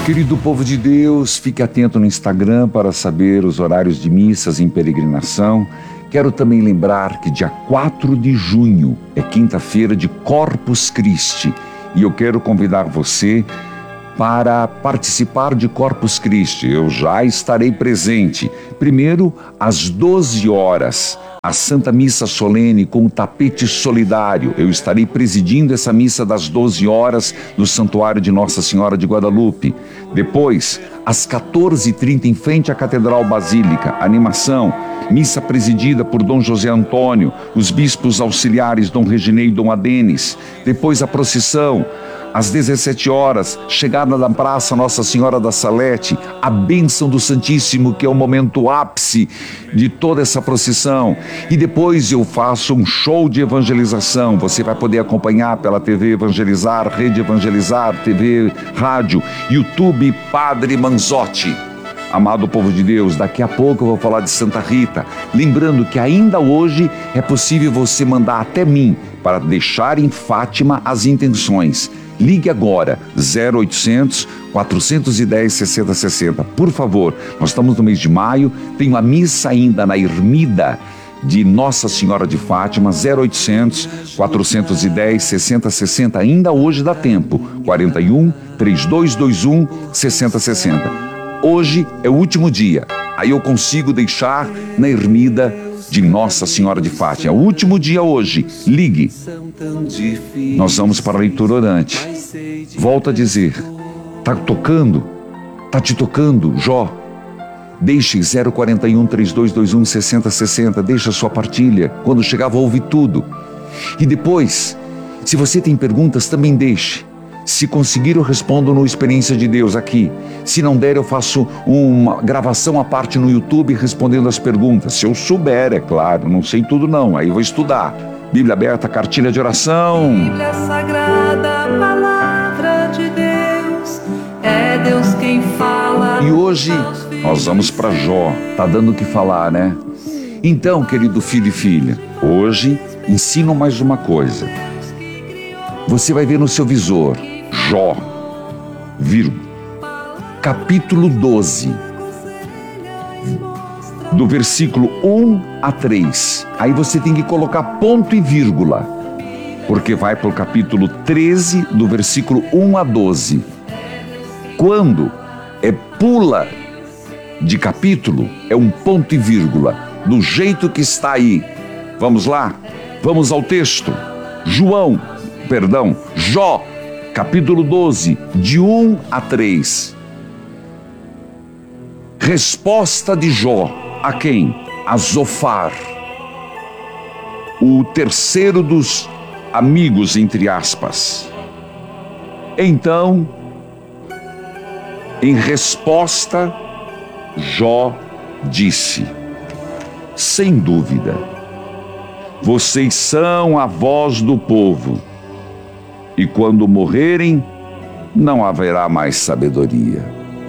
Querido povo de Deus, fique atento no Instagram para saber os horários de missas em peregrinação. Quero também lembrar que dia 4 de junho é quinta-feira de Corpus Christi e eu quero convidar você para participar de Corpus Christi. Eu já estarei presente. Primeiro, às 12 horas, a Santa Missa Solene com o tapete solidário. Eu estarei presidindo essa missa das 12 horas no Santuário de Nossa Senhora de Guadalupe. Depois, às 14h30, em frente à Catedral Basílica, animação, missa presidida por Dom José Antônio, os bispos auxiliares Dom Reginei e Dom Adenis. Depois a procissão. Às 17 horas, chegada da Praça Nossa Senhora da Salete, a bênção do Santíssimo, que é o momento ápice de toda essa procissão. E depois eu faço um show de evangelização. Você vai poder acompanhar pela TV Evangelizar, Rede Evangelizar, TV, rádio, YouTube Padre Manzotti. Amado povo de Deus, daqui a pouco eu vou falar de Santa Rita. Lembrando que ainda hoje é possível você mandar até mim para deixar em Fátima as intenções. Ligue agora, 0800 410 6060. Por favor, nós estamos no mês de maio, tem uma missa ainda na Ermida de Nossa Senhora de Fátima, 0800 410 6060. Ainda hoje dá tempo, 41 3221 6060. Hoje é o último dia, aí eu consigo deixar na Ermida de Nossa Senhora de Fátima. É o último dia hoje. Ligue. Nós vamos para a leitura orante. Volto a dizer, tá tocando? Tá te tocando, Jó? Deixe 041 3221 6060, deixa a sua partilha. Quando chegar, vou ouvir tudo. E depois, se você tem perguntas, também deixe. Se conseguir, eu respondo no Experiência de Deus aqui. Se não der, eu faço uma gravação à parte no YouTube respondendo as perguntas. Se eu souber, é claro, não sei tudo não, aí eu vou estudar. Bíblia aberta, cartilha de oração. Bíblia Sagrada, Palavra de Deus, é Deus quem fala. E hoje nós vamos para Jó. Tá dando o que falar, né? Então, querido filho e filha, hoje ensino mais uma coisa. Você vai ver no seu visor, Jó, vírgula, capítulo 12, do versículo 1 a 3. Aí você tem que colocar ponto e vírgula, porque vai para o capítulo 13, do versículo 1 a 12. Quando pula de capítulo, é um ponto e vírgula, do jeito que está aí. Vamos lá? Vamos ao texto. Jó, capítulo 12, de 1 a 3. Resposta de Jó a quem? A Zofar, o terceiro dos amigos, entre aspas. Então, em resposta, Jó disse: sem dúvida, vocês são a voz do povo, e quando morrerem, não haverá mais sabedoria.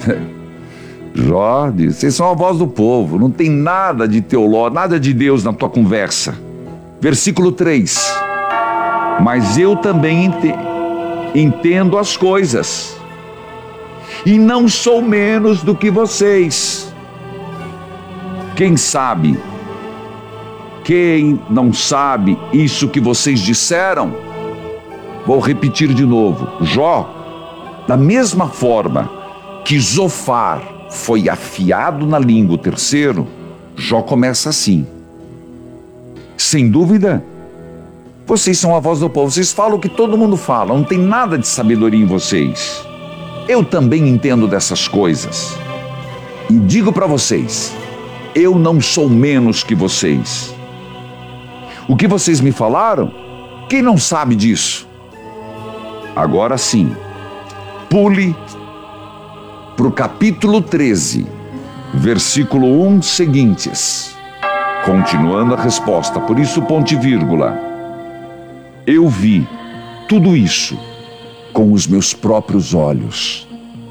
Jó diz, vocês são a voz do povo, não tem nada de teológico, nada de Deus na tua conversa. Versículo 3. Mas eu também entendo as coisas, e não sou menos do que vocês. Quem sabe? Quem não sabe isso que vocês disseram? Vou repetir de novo. Jó, da mesma forma que Zofar foi afiado na língua, o terceiro, Jó começa assim: sem dúvida, vocês são a voz do povo, vocês falam o que todo mundo fala, não tem nada de sabedoria em vocês. Eu também entendo dessas coisas. E digo para vocês, eu não sou menos que vocês. O que vocês me falaram, quem não sabe disso? Agora sim, pule para o capítulo 13, versículo 1 seguintes. Continuando a resposta, por isso ponto e vírgula. Eu vi tudo isso com os meus próprios olhos.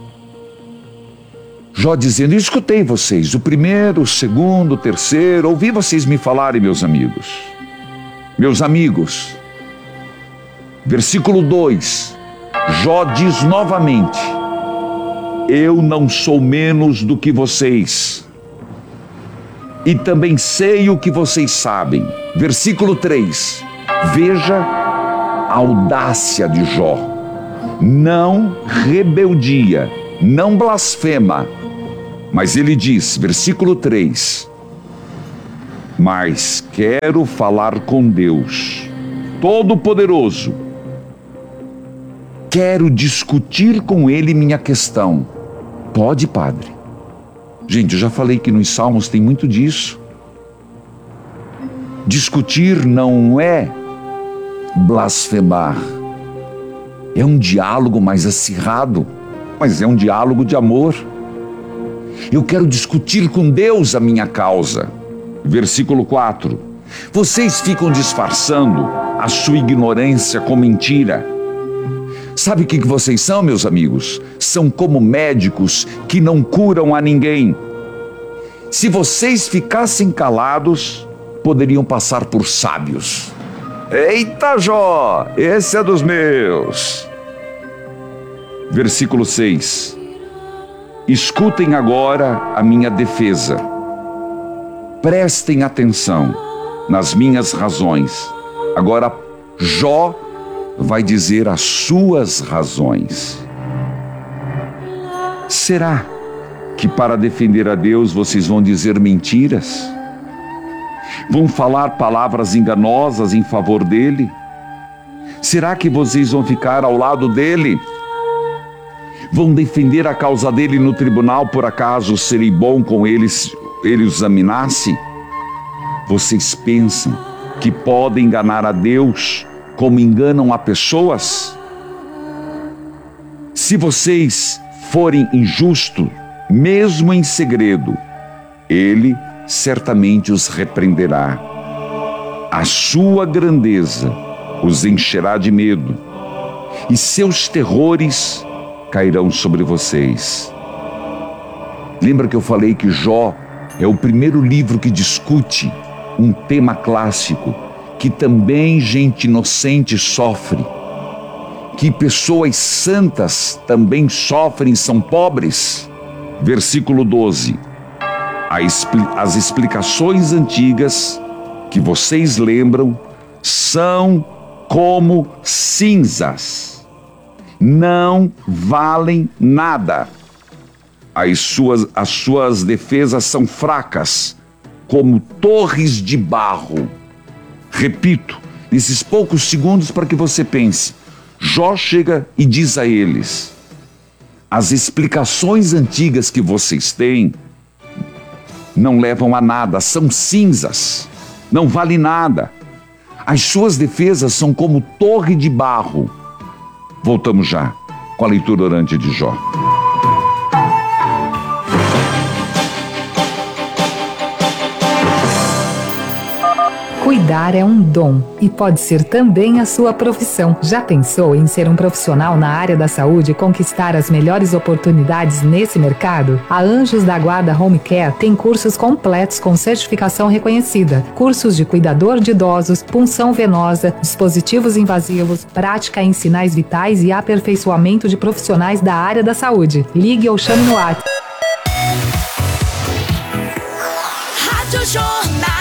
Jó dizendo, eu escutei vocês, o primeiro, o segundo, o terceiro, ouvi vocês me falarem, meus amigos. Meus amigos, versículo 2, Jó diz novamente, eu não sou menos do que vocês. E também sei o que vocês sabem. Versículo 3. Veja a audácia de Jó. Não rebeldia, não blasfema. Mas ele diz, versículo 3, mas quero falar com Deus Todo-Poderoso. Quero discutir com Ele minha questão. Pode, padre? Gente, eu já falei que nos Salmos tem muito disso. Discutir não é blasfemar. É um diálogo mais acirrado, mas é um diálogo de amor. Eu quero discutir com Deus a minha causa. Versículo 4. Vocês ficam disfarçando a sua ignorância com mentira. Sabe o que vocês são, meus amigos? São como médicos que não curam a ninguém. Se vocês ficassem calados, poderiam passar por sábios. Eita, Jó, esse é dos meus. Versículo 6. Escutem agora a minha defesa. Prestem atenção nas minhas razões. Agora, Jó vai dizer as suas razões. Será que para defender a Deus vocês vão dizer mentiras? Vão falar palavras enganosas em favor dele? Será que vocês vão ficar ao lado dele? Vão defender a causa dele no tribunal, por acaso seria bom com ele o examinasse? Vocês pensam que podem enganar a Deus como enganam a pessoas? Se vocês forem injustos, mesmo em segredo, ele certamente os repreenderá. A sua grandeza os encherá de medo, e seus terrores cairão sobre vocês. Lembra que eu falei que Jó é o primeiro livro que discute um tema clássico, que também gente inocente sofre, que pessoas santas também sofrem, são pobres? Versículo 12. As explicações antigas que vocês lembram são como cinzas. Não valem nada. As suas defesas são fracas, como torres de barro. Repito, nesses poucos segundos para que você pense. Jó chega e diz a eles: as explicações antigas que vocês têm não levam a nada, são cinzas, não vale nada. As suas defesas são como torre de barro. Voltamos já com a leitura orante de Jó. Cuidar é um dom e pode ser também a sua profissão. Já pensou em ser um profissional na área da saúde e conquistar as melhores oportunidades nesse mercado? A Anjos da Guarda Home Care tem cursos completos com certificação reconhecida. Cursos de cuidador de idosos, punção venosa, dispositivos invasivos, prática em sinais vitais e aperfeiçoamento de profissionais da área da saúde. Ligue ou chame no WhatsApp. Rádio Jornal.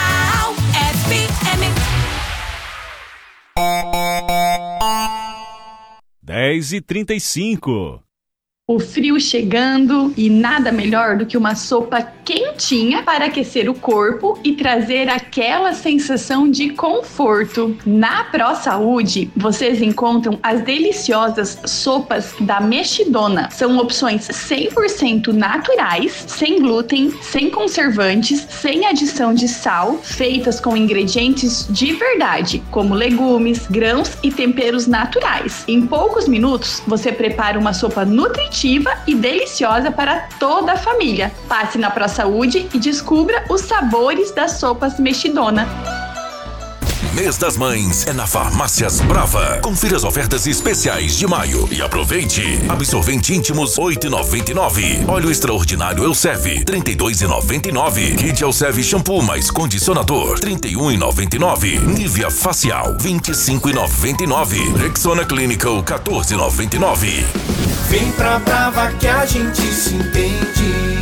10h35. O frio chegando e nada melhor do que uma sopa quentinha para aquecer o corpo e trazer aquela sensação de conforto. Na ProSaúde, vocês encontram as deliciosas sopas da Mexidona. São opções 100% naturais, sem glúten, sem conservantes, sem adição de sal, feitas com ingredientes de verdade, como legumes, grãos e temperos naturais. Em poucos minutos, você prepara uma sopa nutritiva e deliciosa para toda a família. Passe na ProSaúde e descubra os sabores das sopas Mexidona. Mês das Mães é na Farmácias Brava. Confira as ofertas especiais de maio e aproveite. Absorvente íntimos 8,99. Óleo extraordinário Elsev 32,99. Kit Elsev shampoo mais condicionador 31,99. Nivea facial 25,99. Rexona Clinical 14,99. Vem pra Brava que a gente se entende.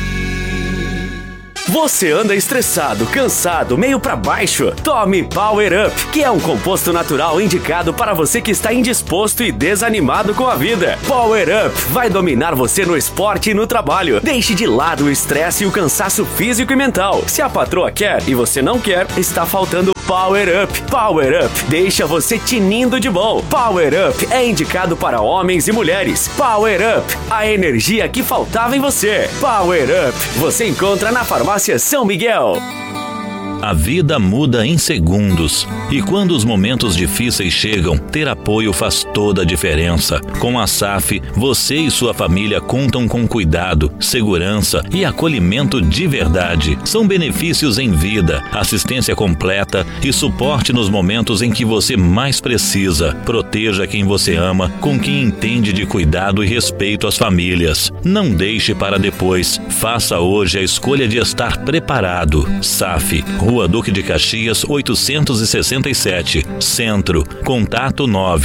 Você anda estressado, cansado, meio pra baixo? Tome Power Up, que é um composto natural indicado para você que está indisposto e desanimado com a vida. Power Up vai dominar você no esporte e no trabalho. Deixe de lado o estresse e o cansaço físico e mental. Se a patroa quer e você não quer, está faltando Power Up. Power Up deixa você tinindo de bom. Power Up é indicado para homens e mulheres. Power Up, a energia que faltava em você. Power Up, você encontra na farmácia São Miguel. A vida muda em segundos e quando os momentos difíceis chegam, ter apoio faz toda a diferença. Com a SAF, você e sua família contam com cuidado, segurança e acolhimento de verdade. São benefícios em vida, assistência completa e suporte nos momentos em que você mais precisa. Proteja quem você ama com quem entende de cuidado e respeito às famílias. Não deixe para depois. Faça hoje a escolha de estar preparado. SAF, Rua Duque de Caxias, 867, Centro. Contato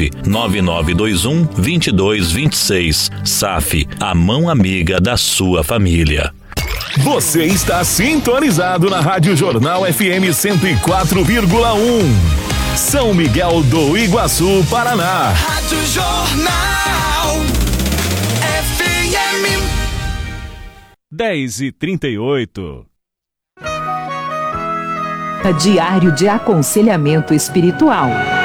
99921-2226. SAF, a mão amiga da sua família. Você está sintonizado na Rádio Jornal FM 104,1. São Miguel do Iguaçu, Paraná. Rádio Jornal FM 10h38. Diário de Aconselhamento Espiritual.